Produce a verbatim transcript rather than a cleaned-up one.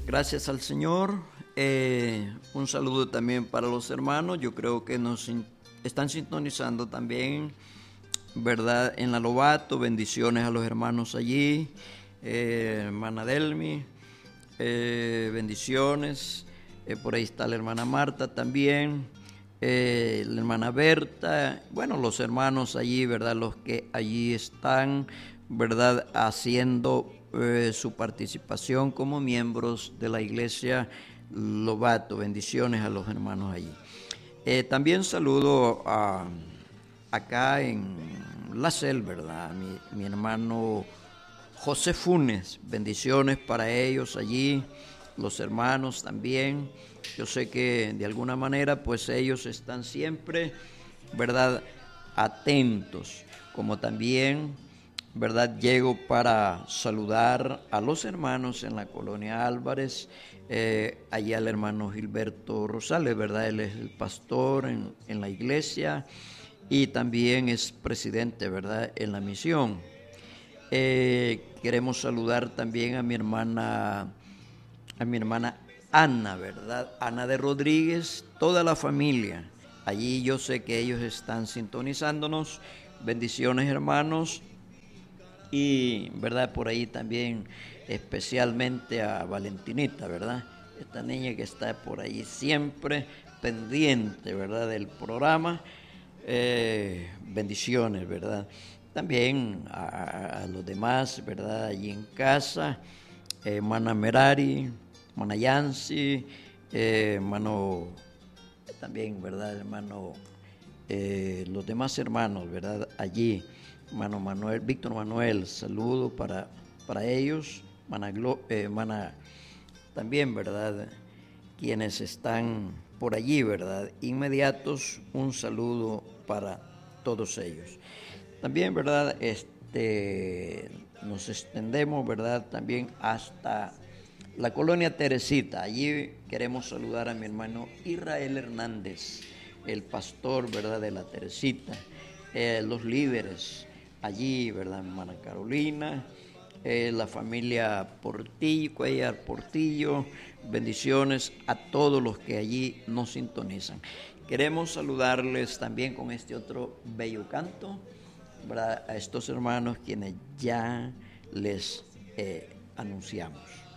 Gracias al Señor. Eh, un saludo también para los hermanos. Yo creo que nos sin- están sintonizando también, ¿verdad? En la Lobato. Bendiciones a los hermanos allí. Eh, hermana Delmi, eh, bendiciones. Eh, por ahí está la hermana Marta también. Eh, la hermana Berta. Bueno, los hermanos allí, ¿verdad? Los que allí están, ¿verdad? Haciendo eh, su participación como miembros de la iglesia Lobato. Bendiciones a los hermanos allí. Eh, también saludo a, acá en La Cel, ¿verdad? Mi, mi hermano José Funes. Bendiciones para ellos allí, los hermanos también. Yo sé que de alguna manera pues ellos están siempre, ¿verdad?, atentos, como también, ¿verdad?, llego para saludar a los hermanos en la colonia Álvarez, eh, allá el hermano Gilberto Rosales, ¿verdad?, él es el pastor en, en la iglesia y también es presidente, ¿verdad?, en la misión. Eh, queremos saludar también a mi hermana, a mi hermana Ana, ¿verdad? Ana de Rodríguez, toda la familia. Allí yo sé que ellos están sintonizándonos. Bendiciones, hermanos. Y, ¿verdad? Por ahí también especialmente a Valentinita, ¿verdad? Esta niña que está por ahí siempre pendiente, ¿verdad?, del programa. Eh, bendiciones, ¿verdad? También a, a los demás, ¿verdad? Allí en casa, eh, hermana Merari, hermana Yancy, eh, hermano, también, ¿verdad? Hermano, eh, los demás hermanos, ¿verdad? Allí, hermano Manuel, Víctor Manuel, saludo para, para ellos, hermana, Glo, eh, hermana también, ¿verdad? Quienes están por allí, ¿verdad? Inmediatos, un saludo para todos ellos. También, ¿verdad? Este, nos extendemos, ¿verdad? También hasta la colonia Teresita. Allí queremos saludar a mi hermano Israel Hernández, el pastor, ¿verdad?, de la Teresita, eh, los líderes allí, ¿verdad?, mi hermana Carolina, eh, la familia Portillo, Cuellar Portillo. Bendiciones a todos los que allí nos sintonizan. Queremos saludarles también con este otro bello canto, ¿verdad?, a estos hermanos quienes ya les eh, anunciamos.